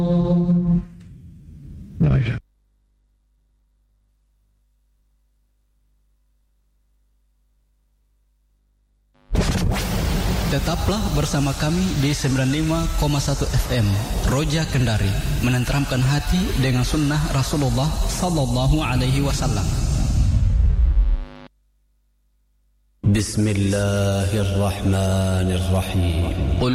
Tetaplah bersama kami di 95,1 FM Roja Kendari, menenteramkan hati dengan sunnah Rasulullah sallallahu alaihi wasallam. Bismillahirrahmanirrahim.